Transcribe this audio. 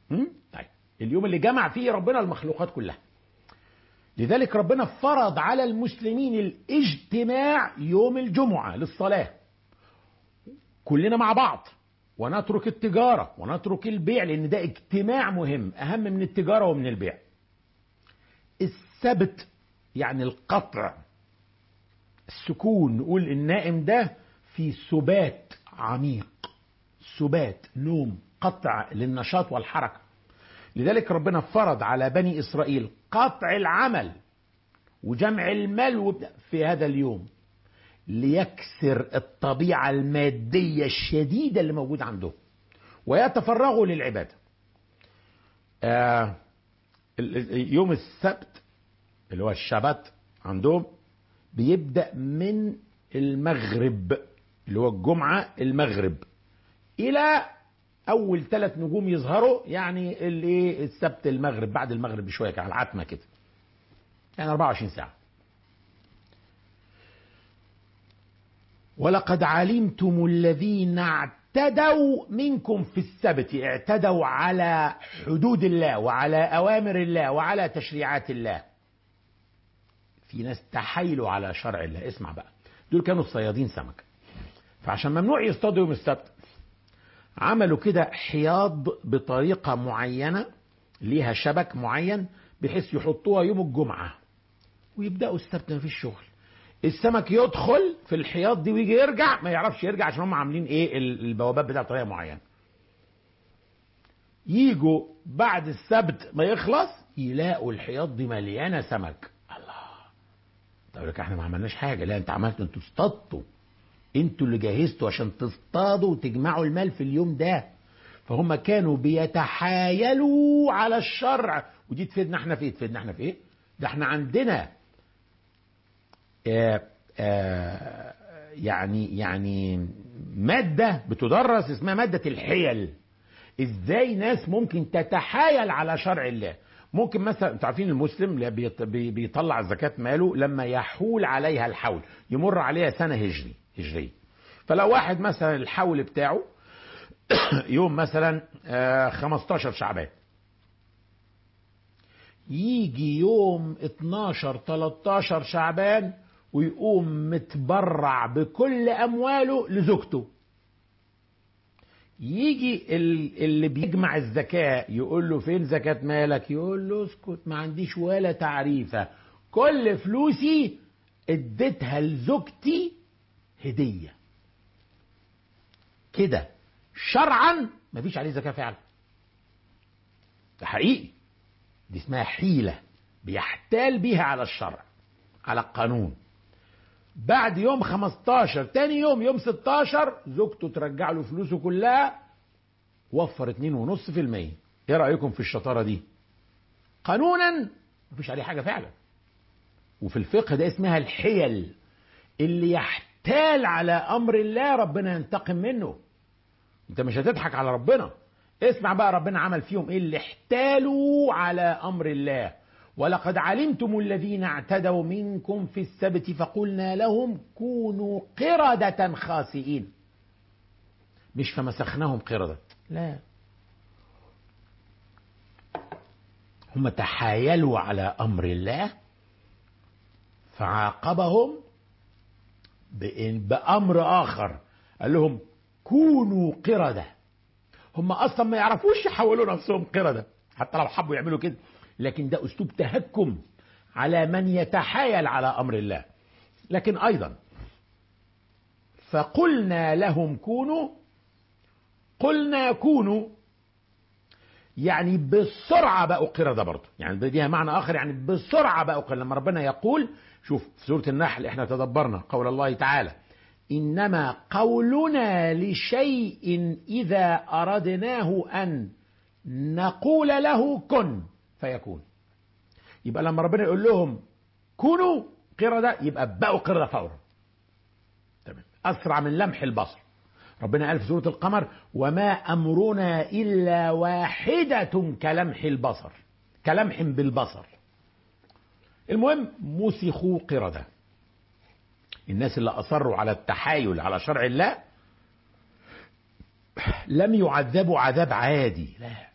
طيب اليوم اللي جمع فيه ربنا المخلوقات كلها. لذلك ربنا فرض على المسلمين الاجتماع يوم الجمعة للصلاة كلنا مع بعض، ونترك التجارة ونترك البيع، لأن ده اجتماع مهم أهم من التجارة ومن البيع. السبت يعني القطع، السكون، نقول النائم ده في سبات عميق، سبات نوم، قطع للنشاط والحركة. لذلك ربنا فرض على بني إسرائيل قطع العمل وجمع المال في هذا اليوم ليكسر الطبيعة المادية الشديدة اللي موجودة عندهم ويتفرغوا للعبادة. يوم السبت اللي هو الشبت عندهم بيبدأ من المغرب اللي هو الجمعة المغرب إلى أول 3 نجوم يظهروا، يعني اللي السبت المغرب بعد المغرب بشوية على العتمة كده، يعني 24 ساعة. ولقد علمتم الذين اعتدوا منكم في السبت، اعتدوا على حدود الله وعلى أوامر الله وعلى تشريعات الله. في ناس تحايلوا على شرع الله. اسمع بقى، دول كانوا صيادين سمك، فعشان ممنوع يصطادوا يوم السبت عملوا كده حياض بطريقة معينة ليها شبك معين بحيث يحطوها يوم الجمعة ويبدأوا السبت ما فيش شغل. السمك يدخل في الحياض دي ويجي يرجع ما يعرفش يرجع عشان هم عاملين ايه البوابات بتاعت طريقة معينة. يجوا بعد السبت ما يخلص يلاقوا الحياض دي مليانة سمك. الله، طب لك احنا ما عملناش حاجة. لا، انت عملتوا، انتوا اصطادتوا، انتوا اللي جهزتوا عشان تصطادوا وتجمعوا المال في اليوم ده. فهم كانوا بيتحايلوا على الشرع. ودي تفيدنا احنا في ايه؟ تفيدنا احنا في ايه؟ ده احنا عندنا يعني مادة بتدرس اسمها مادة الحيل. ازاي ناس ممكن تتحايل على شرع الله. ممكن مثلا انتوا عارفين المسلم اللي بيطلع زكاة ماله لما يحول عليها الحول، يمر عليها سنة هجرية. فلو واحد مثلا الحول بتاعه يوم مثلا 15 شعبان، يجي يوم 12 13 شعبان ويقوم متبرع بكل أمواله لزوجته. يجي اللي بيجمع الزكاة يقول له فين زكاة مالك؟ يقول له اسكت، ما عنديش ولا تعريفة، كل فلوسي اديتها لزوجتي هدية. كده شرعا ما فيش عليه زكاة فعلا، ده حقيقي. دي اسمها حيلة بيحتال بيها على الشرع، على القانون. بعد يوم 15 تاني يوم 16 زوجته ترجع له فلوسه كلها، وفر 2.5%. ايه رأيكم في الشطارة دي؟ قانونا مفيش عليه حاجة فعلا. وفي الفقه ده اسمها الحيل. اللي يحتال على أمر الله ربنا ينتقم منه. انت مش هتضحك على ربنا. اسمع بقى ربنا عمل فيهم ايه اللي احتالوا على أمر الله. ولقد علمتم الذين اعتدوا منكم في السبت فقلنا لهم كونوا قردة خاسئين. مش فمسخناهم قردة، لا، هم تحايلوا على أمر الله فعاقبهم بأمر آخر، قال لهم كونوا قردة. هم أصلا ما يعرفوش يحولوا نفسهم قردة حتى لو حبوا يعملوا كده، لكن ده أسلوب تهكم على من يتحايل على أمر الله. لكن أيضا فقلنا لهم كونوا، قلنا كونوا يعني بسرعة بقوا قردة برضه، يعني بديها معنى آخر، يعني بسرعة بقوا قردة. لما ربنا يقول، شوف في سورة النحل احنا تدبرنا قول الله تعالى إنما قولنا لشيء إذا أردناه أن نقول له كن فيكون. يبقى لما ربنا يقول لهم كونوا قردة يبقى بقوا قردة فورا، تمام، أسرع من لمح البصر. ربنا قال في سورة القمر وما أمرنا إلا واحدة كلمح البصر، كلمح بالبصر. المهم مسخوا قردة. الناس اللي أصروا على التحايل على شرع الله لم يعذبوا عذاب عادي، لا،